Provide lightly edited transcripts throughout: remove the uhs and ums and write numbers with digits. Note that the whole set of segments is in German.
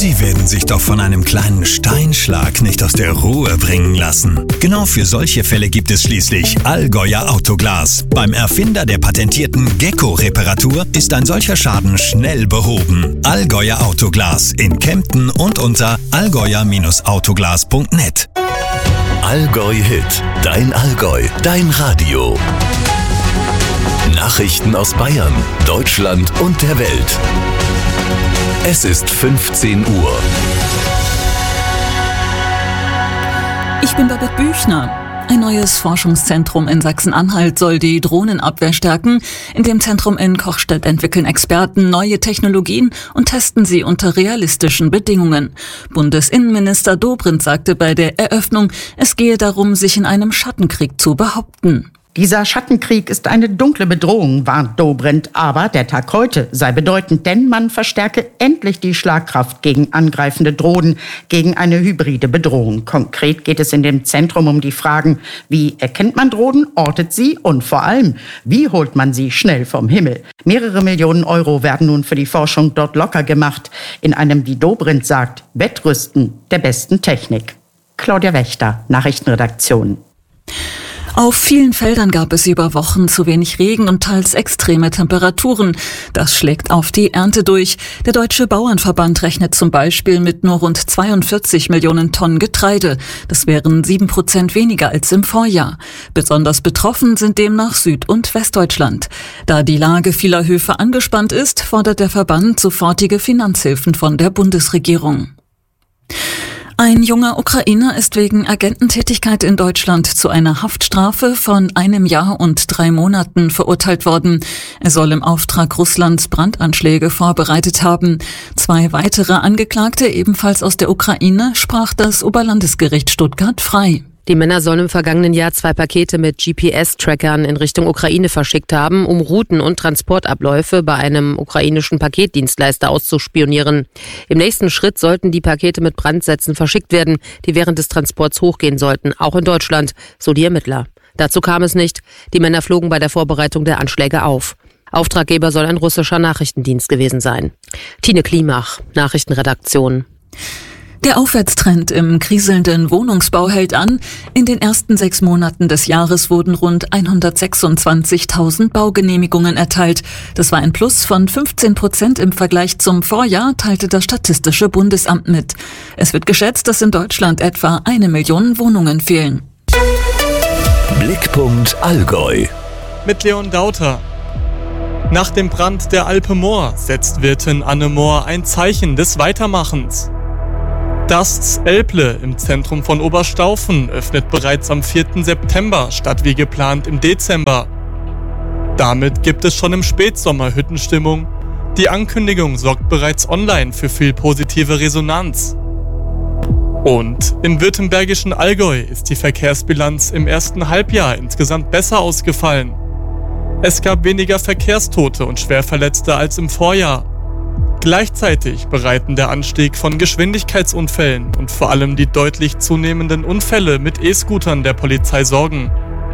Sie werden sich doch von einem kleinen Steinschlag nicht aus der Ruhe bringen lassen. Genau für solche Fälle gibt es schließlich Allgäuer Autoglas. Beim Erfinder der patentierten Gecko-Reparatur ist ein solcher Schaden schnell behoben. Allgäuer Autoglas in Kempten und unter allgäuer-autoglas.net. Allgäu Hit, dein Allgäu, dein Radio. Nachrichten aus Bayern, Deutschland und der Welt. Es ist 15 Uhr. Ich bin Babette Büchner. Ein neues Forschungszentrum in Sachsen-Anhalt soll die Drohnenabwehr stärken. In dem Zentrum in Kochstedt entwickeln Experten neue Technologien und testen sie unter realistischen Bedingungen. Bundesinnenminister Dobrindt sagte bei der Eröffnung, es gehe darum, sich in einem Schattenkrieg zu behaupten. Dieser Schattenkrieg ist eine dunkle Bedrohung, warnt Dobrindt. Aber der Tag heute sei bedeutend, denn man verstärke endlich die Schlagkraft gegen angreifende Drohnen, gegen eine hybride Bedrohung. Konkret geht es in dem Zentrum um die Fragen, wie erkennt man Drohnen, ortet sie und vor allem, wie holt man sie schnell vom Himmel. Mehrere Millionen Euro werden nun für die Forschung dort locker gemacht, in einem, wie Dobrindt sagt, Wettrüsten der besten Technik. Claudia Wächter, Nachrichtenredaktion. Auf vielen Feldern gab es über Wochen zu wenig Regen und teils extreme Temperaturen. Das schlägt auf die Ernte durch. Der Deutsche Bauernverband rechnet zum Beispiel mit nur rund 42 Millionen Tonnen Getreide. Das wären 7% weniger als im Vorjahr. Besonders betroffen sind demnach Süd- und Westdeutschland. Da die Lage vieler Höfe angespannt ist, fordert der Verband sofortige Finanzhilfen von der Bundesregierung. Ein junger Ukrainer ist wegen Agententätigkeit in Deutschland zu einer Haftstrafe von 1 Jahr und 3 Monaten verurteilt worden. Er soll im Auftrag Russlands Brandanschläge vorbereitet haben. 2 weitere Angeklagte, ebenfalls aus der Ukraine, sprach das Oberlandesgericht Stuttgart frei. Die Männer sollen im vergangenen Jahr 2 Pakete mit GPS-Trackern in Richtung Ukraine verschickt haben, um Routen und Transportabläufe bei einem ukrainischen Paketdienstleister auszuspionieren. Im nächsten Schritt sollten die Pakete mit Brandsätzen verschickt werden, die während des Transports hochgehen sollten, auch in Deutschland, so die Ermittler. Dazu kam es nicht. Die Männer flogen bei der Vorbereitung der Anschläge auf. Auftraggeber soll ein russischer Nachrichtendienst gewesen sein. Tine Klimach, Nachrichtenredaktion. Der Aufwärtstrend im kriselnden Wohnungsbau hält an. In den ersten 6 Monaten des Jahres wurden rund 126.000 Baugenehmigungen erteilt. Das war ein Plus von 15% im Vergleich zum Vorjahr, teilte das Statistische Bundesamt mit. Es wird geschätzt, dass in Deutschland etwa 1 Million Wohnungen fehlen. Blickpunkt Allgäu. Mit Leon Dauter. Nach dem Brand der Alpe Moor setzt Wirtin Anne Mohr ein Zeichen des Weitermachens. Das Elble im Zentrum von Oberstaufen öffnet bereits am 4. September statt wie geplant im Dezember. Damit gibt es schon im Spätsommer Hüttenstimmung. Die Ankündigung sorgt bereits online für viel positive Resonanz. Und im württembergischen Allgäu ist die Verkehrsbilanz im ersten Halbjahr insgesamt besser ausgefallen. Es gab weniger Verkehrstote und Schwerverletzte als im Vorjahr. Gleichzeitig bereiten der Anstieg von Geschwindigkeitsunfällen und vor allem die deutlich zunehmenden Unfälle mit E-Scootern der Polizei Sorgen.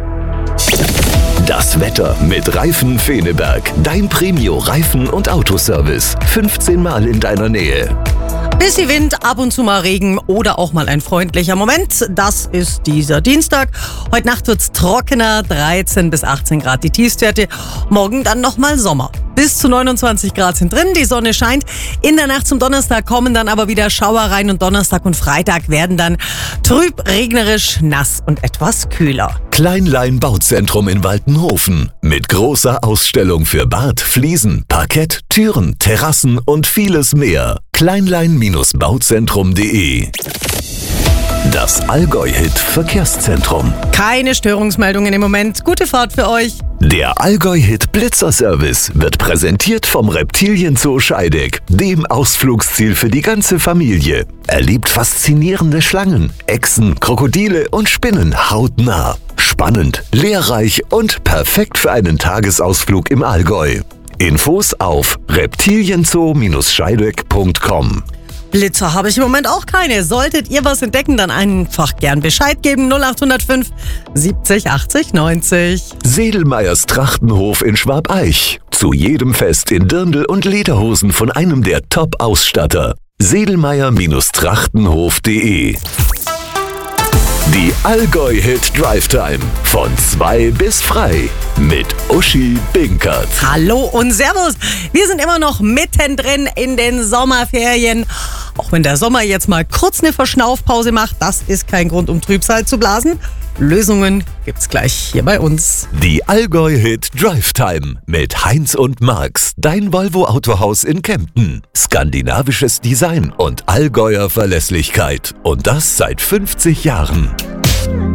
Das Wetter mit Reifen Feneberg. Dein Premio-Reifen- und Autoservice. 15 Mal in deiner Nähe. Bisschen Wind, ab und zu mal Regen oder auch mal ein freundlicher Moment. Das ist dieser Dienstag. Heute Nacht wird's trockener, 13 bis 18 Grad die Tiefstwerte. Morgen dann nochmal Sommer. Bis zu 29 Grad sind drin, die Sonne scheint. In der Nacht zum Donnerstag kommen dann aber wieder Schauer rein und Donnerstag und Freitag werden dann trüb, regnerisch, nass und etwas kühler. Kleinlein Bauzentrum in Waltenhofen. Mit großer Ausstellung für Bad, Fliesen, Parkett, Türen, Terrassen und vieles mehr. Kleinlein-bauzentrum.de. Das Allgäu-Hit Verkehrszentrum. Keine Störungsmeldungen im Moment. Gute Fahrt für euch. Der Allgäu-Hit Blitzerservice wird präsentiert vom Reptilienzoo Scheideck, dem Ausflugsziel für die ganze Familie. Erlebt faszinierende Schlangen, Echsen, Krokodile und Spinnen hautnah. Spannend, lehrreich und perfekt für einen Tagesausflug im Allgäu. Infos auf reptilienzoo-scheideck.com. Blitzer habe ich im Moment auch keine. Solltet ihr was entdecken, dann einfach gern Bescheid geben. 0805 70 80 90. Sedelmeyers Trachtenhof in Schwabeich. Zu jedem Fest in Dirndl und Lederhosen von einem der Top-Ausstatter. sedelmeier-trachtenhof.de. Die Allgäu-Hit Drive Time von 2 bis frei mit Uschi Binkert. Hallo und Servus. Wir sind immer noch mittendrin in den Sommerferien. Auch wenn der Sommer jetzt mal kurz eine Verschnaufpause macht, das ist kein Grund, um Trübsal zu blasen. Lösungen gibt's gleich hier bei uns. Die Allgäu-Hit Drive Time mit Heinz und Marx, dein Volvo-Autohaus in Kempten. Skandinavisches Design und Allgäuer Verlässlichkeit. Und das seit 50 Jahren.